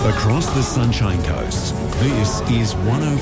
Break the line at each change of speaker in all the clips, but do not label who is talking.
Across the Sunshine Coast, this is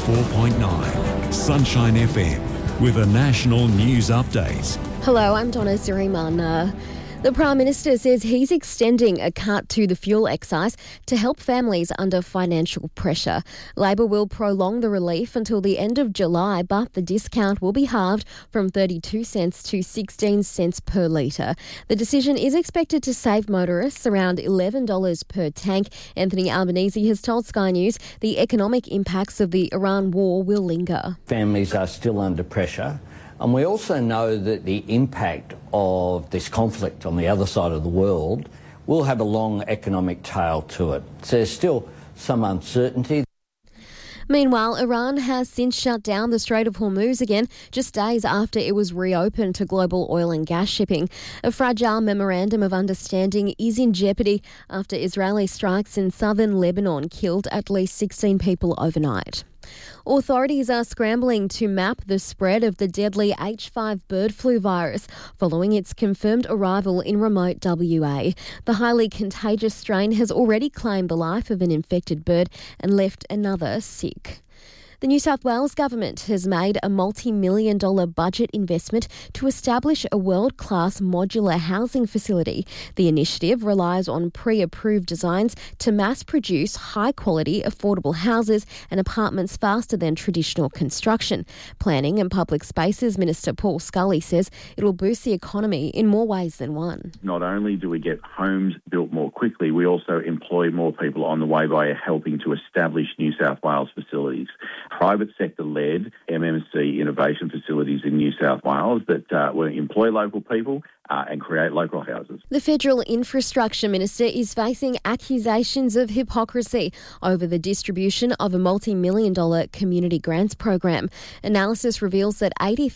104.9 Sunshine FM with a national news update.
Hello, I'm Donna Sirimana. The Prime Minister says he's extending a cut to the fuel excise to help families under financial pressure. Labor will prolong the relief until the end of July, but the discount will be halved from 32 cents to 16 cents per litre. The decision is expected to save motorists around $11 per tank. Anthony Albanese has told Sky News the economic impacts of the Iran war will linger.
Families are still under pressure. And we also know that the impact of this conflict on the other side of the world will have a long economic tail to it. So there's still some uncertainty.
Meanwhile, Iran has since shut down the Strait of Hormuz again, just days after it was reopened to global oil and gas shipping. A fragile memorandum of understanding is in jeopardy after Israeli strikes in southern Lebanon killed at least 16 people overnight. Authorities are scrambling to map the spread of the deadly H5 bird flu virus following its confirmed arrival in remote WA. The highly contagious strain has already claimed the life of an infected bird and left another sick. The New South Wales government has made a multi-million-dollar budget investment to establish a world-class modular housing facility. The initiative relies on pre-approved designs to mass-produce high-quality, affordable houses and apartments faster than traditional construction. Planning and Public Spaces Minister Paul Scully says it will boost the economy in more ways than one.
Not only do we get homes built more quickly, we also employ more people on the way by helping to establish New South Wales facilities. Private sector-led MMC innovation facilities in New South Wales that will employ local people and create local houses.
The Federal Infrastructure Minister is facing accusations of hypocrisy over the distribution of a multi-million-dollar community grants program. Analysis reveals that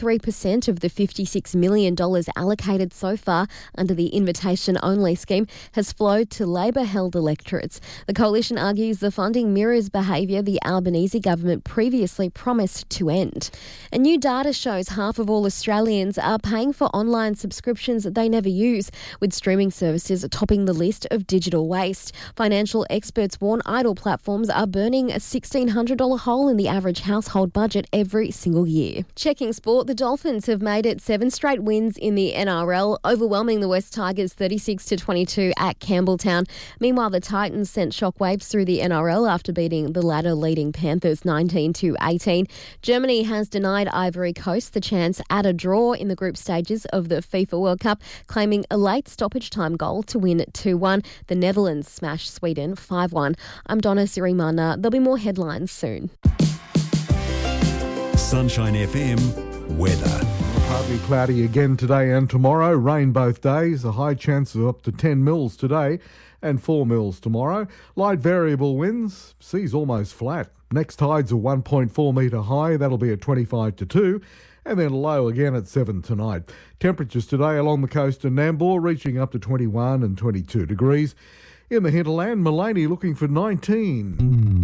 83% of the $56 million allocated so far under the invitation-only scheme has flowed to Labor-held electorates. The coalition argues the funding mirrors behaviour the Albanese government previously promised to end. And new data shows half of all Australians are paying for online subscriptions they never use, with streaming services topping the list of digital waste. Financial experts warn idle platforms are burning a $1,600 hole in the average household budget every single year. Checking sport, the Dolphins have made it 7 straight wins in the NRL, overwhelming the West Tigers 36-22 at Campbelltown. Meanwhile, the Titans sent shockwaves through the NRL after beating the ladder-leading Panthers 19-18. Germany has denied Ivory Coast the chance at a draw in the group stages of the FIFA World Cup, claiming a late stoppage time goal to win 2-1. The Netherlands smashed Sweden 5-1. I'm Donna Sirimana. There'll be more headlines soon.
Sunshine FM weather.
Partly cloudy again today and tomorrow. Rain both days. A high chance of up to 10 mils today and 4 mils tomorrow. Light variable winds. Sea's almost flat. Next tides are 1.4 metre high. That'll be at 25 to 2. And then low again at 7 tonight. Temperatures today along the coast of Nambour reaching up to 21 and 22 degrees. In the hinterland, Mullaney looking for 19.